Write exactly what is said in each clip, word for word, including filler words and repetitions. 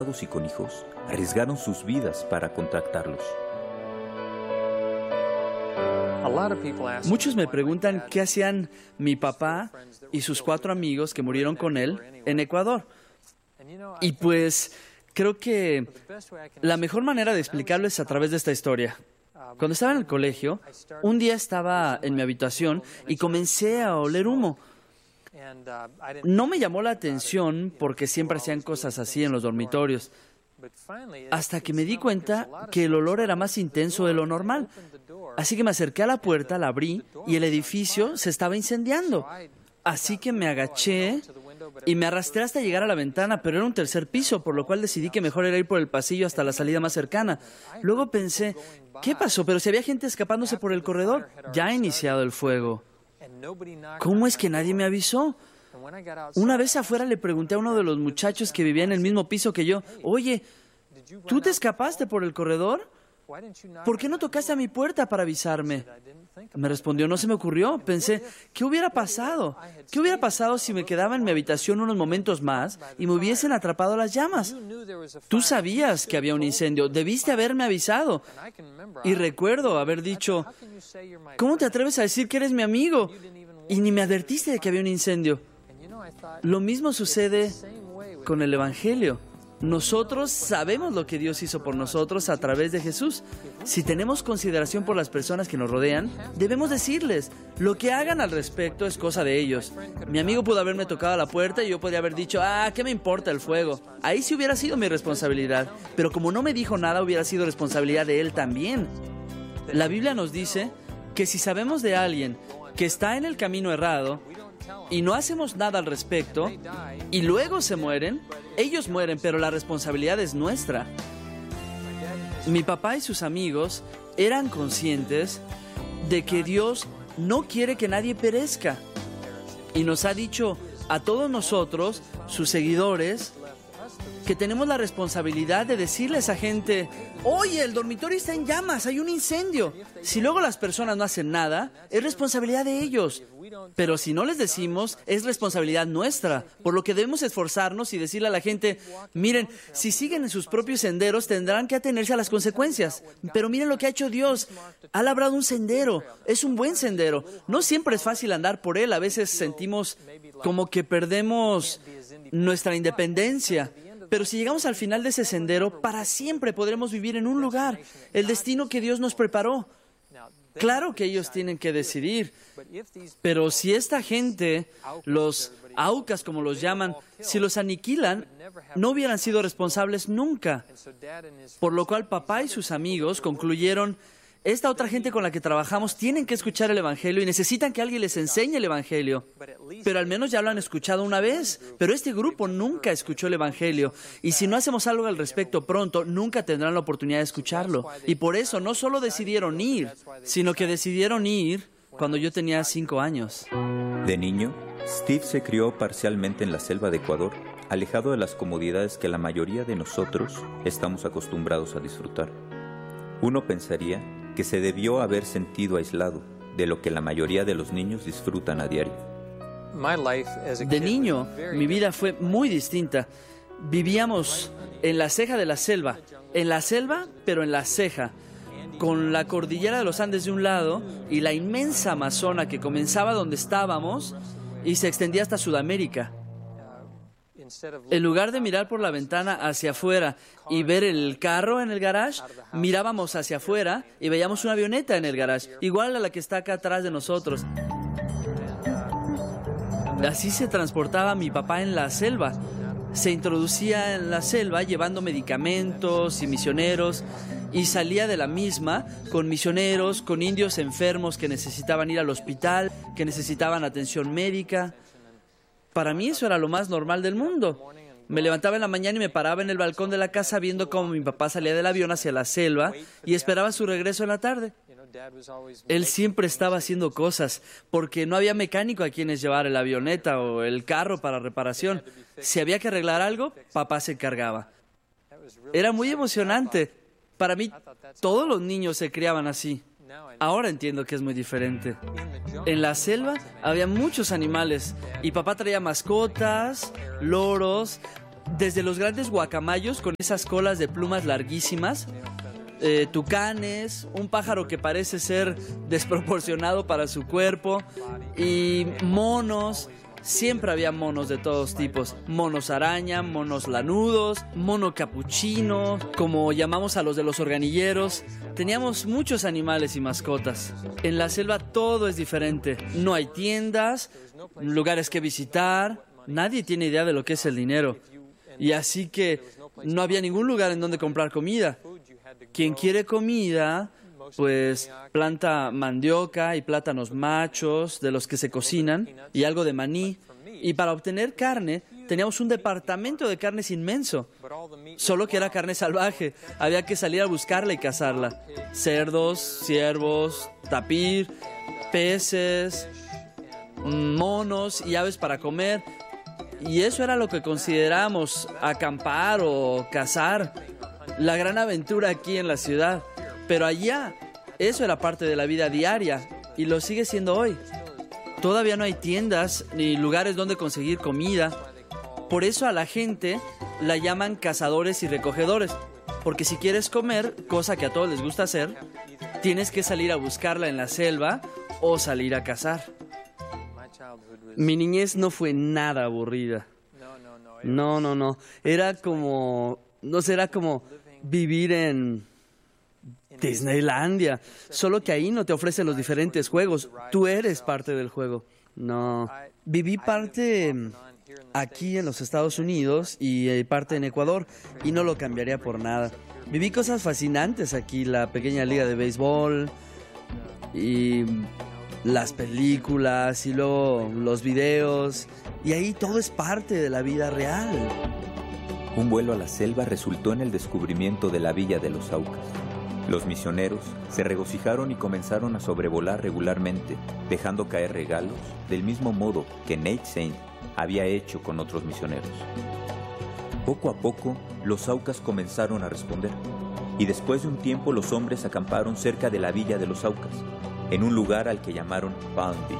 casados y con hijos, arriesgaron sus vidas para contactarlos. Muchos me preguntan qué hacían mi papá y sus cuatro amigos que murieron con él en Ecuador. Y pues creo que la mejor manera de explicarlo es a través de esta historia. Cuando estaba en el colegio, un día estaba en mi habitación y comencé a oler humo. No me llamó la atención porque siempre hacían cosas así en los dormitorios, hasta que me di cuenta que el olor era más intenso de lo normal. Así que me acerqué a la puerta, la abrí y el edificio se estaba incendiando. Así que me agaché y me arrastré hasta llegar a la ventana, pero era un tercer piso, por lo cual decidí que mejor era ir por el pasillo hasta la salida más cercana. Luego pensé, ¿qué pasó? Pero si había gente escapándose por el corredor, ya ha iniciado el fuego. ¿Cómo es que nadie me avisó? Una vez afuera le pregunté a uno de los muchachos que vivía en el mismo piso que yo, oye, ¿tú te escapaste por el corredor? ¿Por qué no tocaste a mi puerta para avisarme? Me respondió, no se me ocurrió. Pensé, ¿qué hubiera pasado? ¿Qué hubiera pasado si me quedaba en mi habitación unos momentos más y me hubiesen atrapado las llamas? Tú sabías que había un incendio, debiste haberme avisado. Y recuerdo haber dicho, ¿cómo te atreves a decir que eres mi amigo? Y ni me advertiste de que había un incendio. Lo mismo sucede con el Evangelio. Nosotros sabemos lo que Dios hizo por nosotros a través de Jesús. Si tenemos consideración por las personas que nos rodean, debemos decirles, lo que hagan al respecto es cosa de ellos. Mi amigo pudo haberme tocado a la puerta y yo podría haber dicho, ah, ¿qué me importa el fuego? Ahí sí hubiera sido mi responsabilidad, pero como no me dijo nada, hubiera sido responsabilidad de él también. La Biblia nos dice que si sabemos de alguien que está en el camino errado y no hacemos nada al respecto, y luego se mueren, ellos mueren, pero la responsabilidad es nuestra. Mi papá y sus amigos eran conscientes de que Dios no quiere que nadie perezca. Y nos ha dicho a todos nosotros, sus seguidores, que tenemos la responsabilidad de decirle a esa gente, oye, el dormitorio está en llamas, hay un incendio. Si luego las personas no hacen nada, es responsabilidad de ellos. Pero si no les decimos, es responsabilidad nuestra, por lo que debemos esforzarnos y decirle a la gente, miren, si siguen en sus propios senderos tendrán que atenerse a las consecuencias. Pero miren lo que ha hecho Dios, ha labrado un sendero, es un buen sendero. No siempre es fácil andar por él, a veces sentimos como que perdemos nuestra independencia. Pero si llegamos al final de ese sendero, para siempre podremos vivir en un lugar, el destino que Dios nos preparó. Claro que ellos tienen que decidir, pero si esta gente, los aucas como los llaman, si los aniquilan, no hubieran sido responsables nunca. Por lo cual papá y sus amigos concluyeron, esta otra gente con la que trabajamos tienen que escuchar el Evangelio y necesitan que alguien les enseñe el Evangelio. Pero al menos ya lo han escuchado una vez. Pero este grupo nunca escuchó el Evangelio. Y si no hacemos algo al respecto pronto, nunca tendrán la oportunidad de escucharlo. Y por eso no solo decidieron ir, sino que decidieron ir cuando yo tenía cinco años. De niño, Steve se crió parcialmente en la selva de Ecuador, alejado de las comodidades que la mayoría de nosotros estamos acostumbrados a disfrutar. Uno pensaría que se debió haber sentido aislado de lo que la mayoría de los niños disfrutan a diario. De niño, mi vida fue muy distinta. Vivíamos en la ceja de la selva, en la selva, pero en la ceja, con la cordillera de los Andes de un lado y la inmensa Amazona que comenzaba donde estábamos y se extendía hasta Sudamérica. En lugar de mirar por la ventana hacia afuera y ver el carro en el garage, mirábamos hacia afuera y veíamos una avioneta en el garage, igual a la que está acá atrás de nosotros. Así se transportaba mi papá en la selva. Se introducía en la selva llevando medicamentos y misioneros y salía de la misma con misioneros, con indios enfermos que necesitaban ir al hospital, que necesitaban atención médica. Para mí eso era lo más normal del mundo. Me levantaba en la mañana y me paraba en el balcón de la casa viendo cómo mi papá salía del avión hacia la selva y esperaba su regreso en la tarde. Él siempre estaba haciendo cosas porque no había mecánico a quienes llevar la avioneta o el carro para reparación. Si había que arreglar algo, papá se encargaba. Era muy emocionante. Para mí, todos los niños se criaban así. Ahora entiendo que es muy diferente. En la selva había muchos animales y papá traía mascotas, loros, desde los grandes guacamayos con esas colas de plumas larguísimas, eh, tucanes, un pájaro que parece ser desproporcionado para su cuerpo, y monos. Siempre había monos de todos tipos, monos araña, monos lanudos, mono capuchino, como llamamos a los de los organilleros. Teníamos muchos animales y mascotas. En la selva todo es diferente. No hay tiendas, lugares que visitar. Nadie tiene idea de lo que es el dinero. Y así que no había ningún lugar en donde comprar comida. Quien quiere comida, pues planta mandioca y plátanos machos de los que se cocinan y algo de maní. Y para obtener carne teníamos un departamento de carnes inmenso, solo que era carne salvaje. Había que salir a buscarla y cazarla. Cerdos, ciervos, tapir, peces, monos y aves para comer. Y eso era lo que consideramos acampar o cazar. La gran aventura aquí en la ciudad. Pero allá, eso era parte de la vida diaria y lo sigue siendo hoy. Todavía no hay tiendas ni lugares donde conseguir comida. Por eso a la gente la llaman cazadores y recogedores. Porque si quieres comer, cosa que a todos les gusta hacer, tienes que salir a buscarla en la selva o salir a cazar. Mi niñez no fue nada aburrida. No, no, no. Era como, no sé, era como vivir en Disneylandia, solo que ahí no te ofrecen los diferentes juegos. Tú eres parte del juego. No. Viví parte aquí en los Estados Unidos y parte en Ecuador y no lo cambiaría por nada. Viví cosas fascinantes aquí, la pequeña liga de béisbol y las películas y luego los videos, y ahí todo es parte de la vida real. Un vuelo a la selva resultó en el descubrimiento de la villa de los Aucas. Los misioneros se regocijaron y comenzaron a sobrevolar regularmente, dejando caer regalos del mismo modo que Nate Saint había hecho con otros misioneros. Poco a poco, los Aucas comenzaron a responder, y después de un tiempo los hombres acamparon cerca de la villa de los Aucas, en un lugar al que llamaron Palm Beach.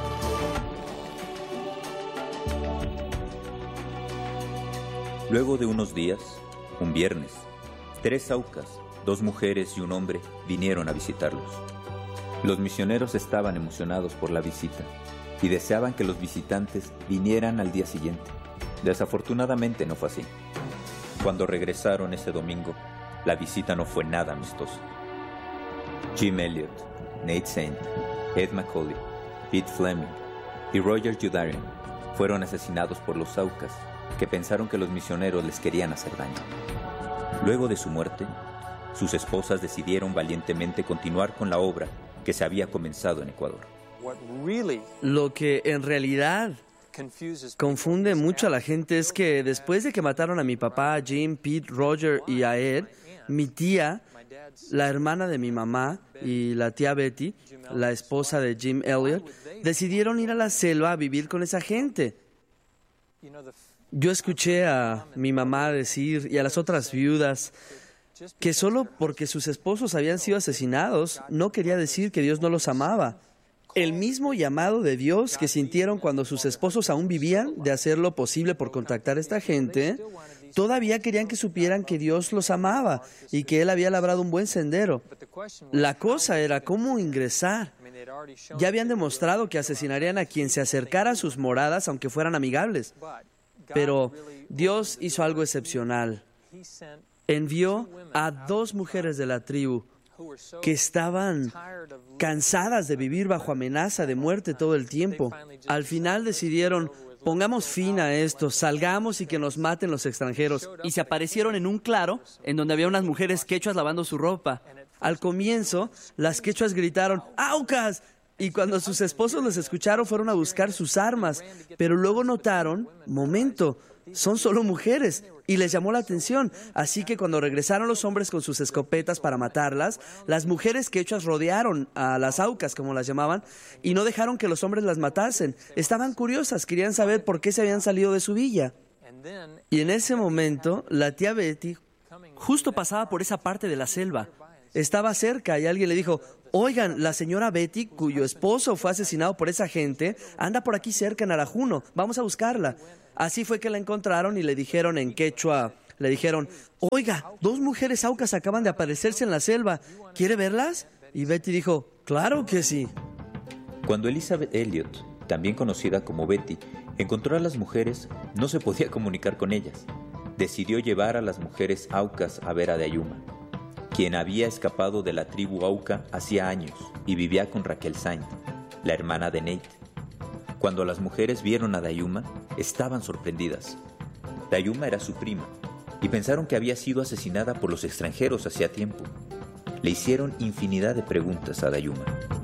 Luego de unos días, un viernes, tres Aucas, dos mujeres y un hombre vinieron a visitarlos. Los misioneros estaban emocionados por la visita y deseaban que los visitantes vinieran al día siguiente. Desafortunadamente no fue así. Cuando regresaron ese domingo, la visita no fue nada amistosa. Jim Elliot, Nate Saint, Ed McCauley, Pete Fleming y Roger Youderian fueron asesinados por los Aucas, que pensaron que los misioneros les querían hacer daño. Luego de su muerte, sus esposas decidieron valientemente continuar con la obra que se había comenzado en Ecuador. Lo que en realidad confunde mucho a la gente es que después de que mataron a mi papá, a Jim, Pete, Roger y a Ed, mi tía, la hermana de mi mamá y la tía Betty, la esposa de Jim Elliot, decidieron ir a la selva a vivir con esa gente. Yo escuché a mi mamá decir, y a las otras viudas, que solo porque sus esposos habían sido asesinados no quería decir que Dios no los amaba. El mismo llamado de Dios que sintieron cuando sus esposos aún vivían de hacer lo posible por contactar a esta gente, todavía querían que supieran que Dios los amaba y que Él había labrado un buen sendero. La cosa era cómo ingresar. Ya habían demostrado que asesinarían a quien se acercara a sus moradas aunque fueran amigables. Pero Dios hizo algo excepcional. Envió a dos mujeres de la tribu que estaban cansadas de vivir bajo amenaza de muerte todo el tiempo. Al final decidieron, pongamos fin a esto, salgamos y que nos maten los extranjeros. Y se aparecieron en un claro en donde había unas mujeres quechuas lavando su ropa. Al comienzo, las quechuas gritaron, ¡Aucas! Y cuando sus esposos les escucharon, fueron a buscar sus armas. Pero luego notaron, momento, son solo mujeres. Y les llamó la atención. Así que cuando regresaron los hombres con sus escopetas para matarlas, las mujeres quechuas rodearon a las Aucas, como las llamaban, y no dejaron que los hombres las matasen. Estaban curiosas, querían saber por qué se habían salido de su villa. Y en ese momento, la tía Betty justo pasaba por esa parte de la selva. estaba cerca y alguien le dijo, oigan, la señora Betty, cuyo esposo fue asesinado por esa gente, anda por aquí cerca en Arajuno, vamos a buscarla. Así fue que la encontraron y le dijeron en quechua, le dijeron, oiga, dos mujeres aucas acaban de aparecerse en la selva, ¿quiere verlas? Y Betty dijo, claro que sí. Cuando Elizabeth Elliot, también conocida como Betty, encontró a las mujeres, no se podía comunicar con ellas. Decidió llevar a las mujeres aucas a ver a Dayuma, quien había escapado de la tribu auca hacía años y vivía con Raquel Saint, la hermana de Nate. Cuando las mujeres vieron a Dayuma, estaban sorprendidas. Dayuma era su prima, y pensaron que había sido asesinada por los extranjeros hacía tiempo. Le hicieron infinidad de preguntas a Dayuma.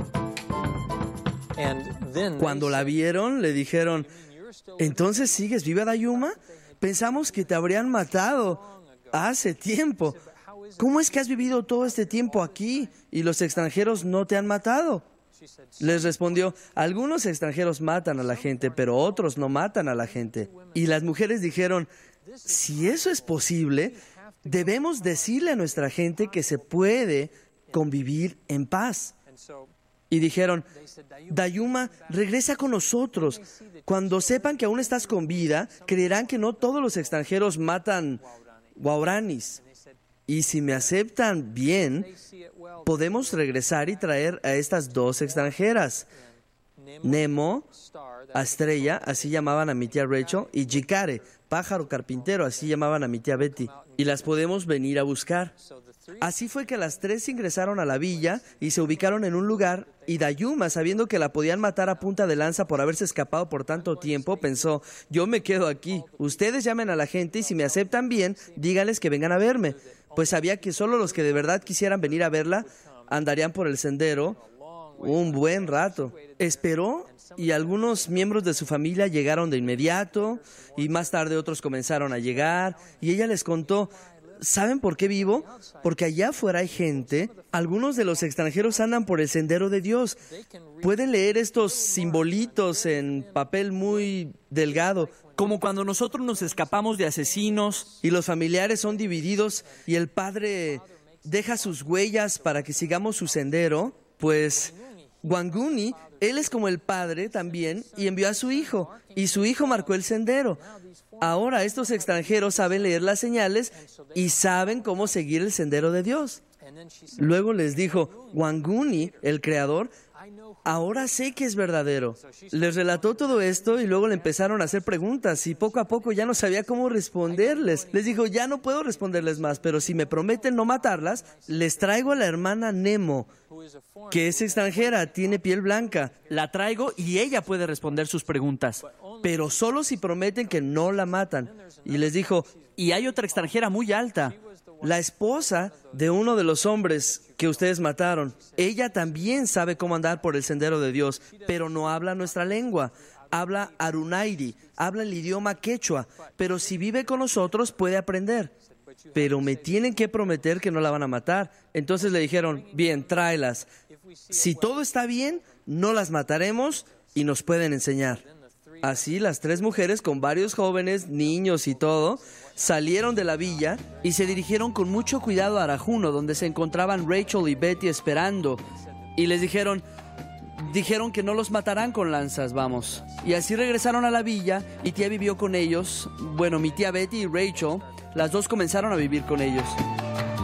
Cuando la vieron, le dijeron, ¿entonces sigues viva, Dayuma? Pensamos que te habrían matado hace tiempo. ¿Cómo es que has vivido todo este tiempo aquí y los extranjeros no te han matado? Les respondió, algunos extranjeros matan a la gente, pero otros no matan a la gente. Y las mujeres dijeron, si eso es posible, debemos decirle a nuestra gente que se puede convivir en paz. Y dijeron, Dayuma, regresa con nosotros. Cuando sepan que aún estás con vida, creerán que no todos los extranjeros matan guaraníes. Y si me aceptan bien, podemos regresar y traer a estas dos extranjeras. Nemo, Estrella, así llamaban a mi tía Rachel, y Jicare, pájaro carpintero, así llamaban a mi tía Betty. Y las podemos venir a buscar. Así fue que las tres ingresaron a la villa y se ubicaron en un lugar, y Dayuma, sabiendo que la podían matar a punta de lanza por haberse escapado por tanto tiempo, pensó, yo me quedo aquí, ustedes llamen a la gente y si me aceptan bien, díganles que vengan a verme. Pues sabía que solo los que de verdad quisieran venir a verla andarían por el sendero un buen rato. Esperó y algunos miembros de su familia llegaron de inmediato y más tarde otros comenzaron a llegar y ella les contó, ¿saben por qué vivo? Porque allá afuera hay gente, algunos de los extranjeros andan por el sendero de Dios. Pueden leer estos simbolitos en papel muy delgado, como cuando nosotros nos escapamos de asesinos y los familiares son divididos y el padre deja sus huellas para que sigamos su sendero. Pues Wanguni, él es como el padre también y envió a su hijo y su hijo marcó el sendero. Ahora estos extranjeros saben leer las señales y saben cómo seguir el sendero de Dios. Luego les dijo, Wanguni, el creador, ahora sé que es verdadero. Les relató todo esto y luego le empezaron a hacer preguntas y poco a poco ya no sabía cómo responderles. Les dijo, ya no puedo responderles más, pero si me prometen no matarlas, les traigo a la hermana Nemo, que es extranjera, tiene piel blanca. La traigo y ella puede responder sus preguntas, pero solo si prometen que no la matan. Y les dijo, y hay otra extranjera muy alta, la esposa de uno de los hombres que ustedes mataron. Ella también sabe cómo andar por el sendero de Dios, pero no habla nuestra lengua. Habla Arunairi, habla el idioma quechua, pero si vive con nosotros puede aprender. Pero me tienen que prometer que no la van a matar. Entonces le dijeron, bien, tráelas. Si todo está bien, no las mataremos y nos pueden enseñar. Así las tres mujeres con varios jóvenes, niños y todo, salieron de la villa y se dirigieron con mucho cuidado a Arajuno, donde se encontraban Rachel y Betty esperando. Y les dijeron, dijeron que no los matarán con lanzas, vamos. Y así regresaron a la villa y tía vivió con ellos. Bueno, mi tía Betty y Rachel, las dos comenzaron a vivir con ellos.